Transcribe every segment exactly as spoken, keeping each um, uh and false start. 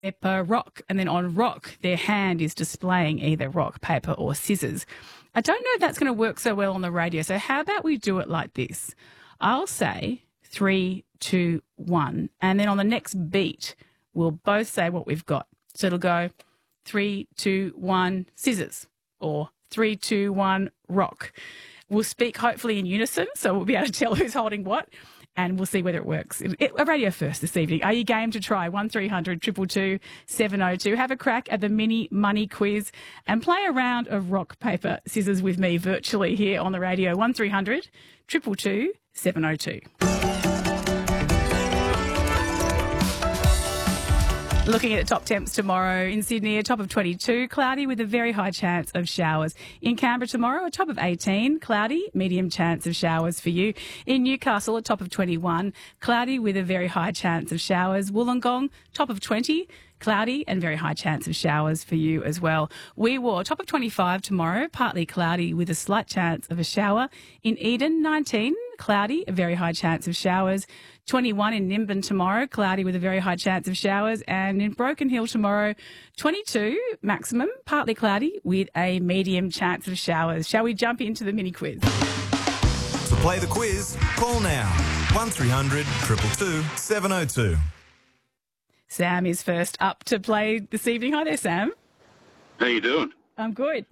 paper, rock, and then on rock, their hand is displaying either rock, paper, or scissors. I don't know if that's going to work so well on the radio, so how about we do it like this? I'll say three, two, one, and then on the next beat, we'll both say what we've got. So it'll go three, two, one, scissors, or three, two, one, rock. We'll speak hopefully in unison, so we'll be able to tell who's holding what, and we'll see whether it works. A radio first this evening. Are you game to try? one three hundred two two two seven oh two. Have a crack at the mini money quiz and play a round of rock, paper, scissors with me virtually here on the radio. one three hundred two two two seven oh two. Looking at the top temps tomorrow in Sydney, a top of twenty-two, cloudy with a very high chance of showers. In Canberra tomorrow, a top of eighteen, cloudy, medium chance of showers for you. In Newcastle, a top of twenty-one, cloudy with a very high chance of showers. Wollongong, top of twenty, cloudy and very high chance of showers for you as well. Wee Waa, top of twenty-five tomorrow, partly cloudy with a slight chance of a shower. In Eden, nineteen, cloudy, a very high chance of showers. twenty-one in Nimbin tomorrow, cloudy with a very high chance of showers. And in Broken Hill tomorrow, twenty-two maximum, partly cloudy with a medium chance of showers. Shall we jump into the mini quiz? To play the quiz, call now. one three hundred two two two seven oh two. Sam is first up to play this evening. Hi there, Sam. How you doing? I'm good.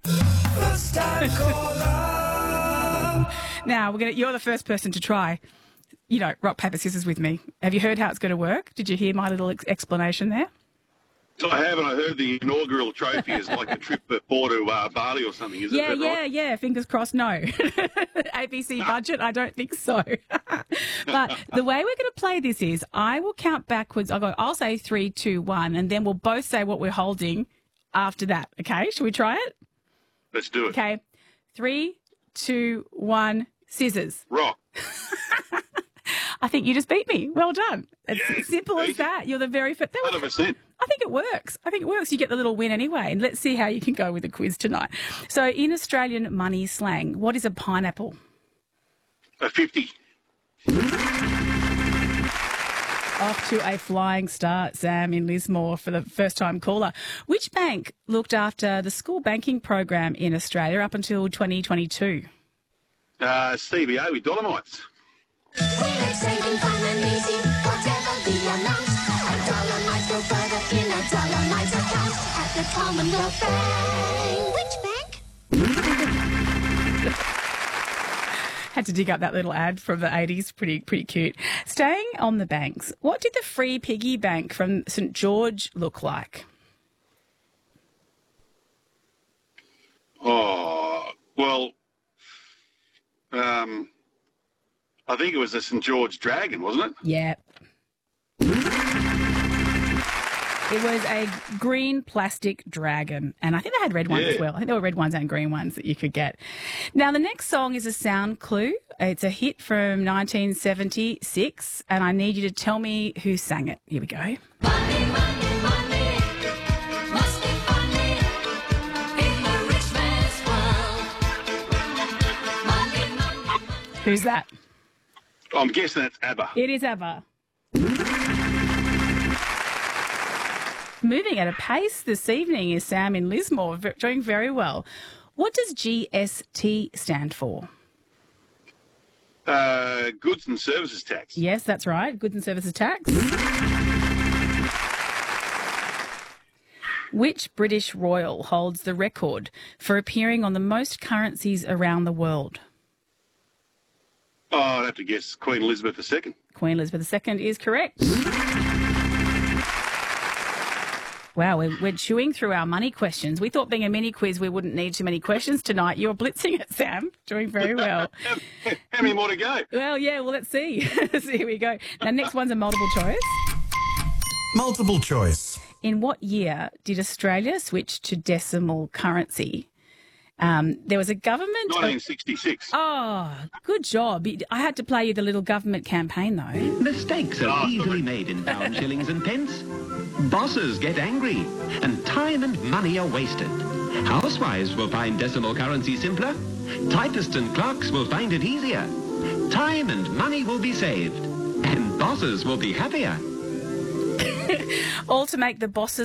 Now, we're gonna. You're the first person to try, you know, rock, paper, scissors with me. Have you heard how it's going to work? Did you hear my little ex- explanation there? I haven't. I heard the inaugural trophy is like a trip before to uh, Bali or something, is yeah, it? Yeah, right? yeah, yeah. Fingers crossed, no. A B C budget, I don't think so. But the way we're going to play this is I will count backwards. I'll go, I'll say three, two, one, and then we'll both say what we're holding after that. Okay, should we try it? Let's do it. Okay. Three, two, one, scissors. Rock. I think you just beat me. Well done. It's Yeah, as simple as easy. that. You're the very first. one hundred percent. I think it works. I think it works. You get the little win anyway. And let's see how you can go with the quiz tonight. So in Australian money slang, what is a pineapple? A fifty. Off to a flying start, Sam in Lismore for the first-time caller. Which bank looked after the school banking program in Australia up until twenty twenty-two? Uh, C B A with Dolomites. We like saving fun and easy, whatever the amount. A dollar might go further in a Dolomite account at the Commonwealth Bank. Which bank? Had to dig up that little ad from the eighties. Pretty, pretty cute. Staying on the banks, what did the free piggy bank from St George look like? Oh, well, um, I think it was a St George Dragon, wasn't it? Yeah. It was a green plastic dragon, and I think they had red ones Yeah. as well. I think there were red ones and green ones that you could get. Now, the next song is a sound clue. It's a hit from nineteen seventy-six, and I need you to tell me who sang it. Here we go. Money, money, money, must be funny in the rich man's world. Money, money, money. Who's that? I'm guessing it's ABBA. It is ABBA. Moving at a pace this evening is Sam in Lismore, v- doing very well. What does G S T stand for? Uh, goods and services tax. Yes, that's right. Goods and Services Tax. Which British royal holds the record for appearing on the most currencies around the world? Oh, I'd have to guess Queen Elizabeth the Second. Queen Elizabeth the Second is correct. Wow, we're, we're chewing through our money questions. We thought being a mini quiz we wouldn't need too many questions tonight. You're blitzing it, Sam. Doing very well. How many more to go? Well, yeah, well, let's see. So here we go. Now, next one's a multiple choice. Multiple choice. In what year did Australia switch to decimal currency? Um, there was a government... nineteen sixty-six. Oh, good job. I had to play you the little government campaign, though. Mistakes are Oh, easily sorry. made in pound shillings and pence. Bosses get angry, and time and money are wasted. Housewives will find decimal currency simpler. Typists and clerks will find it easier. Time and money will be saved, and bosses will be happier. All to make the bosses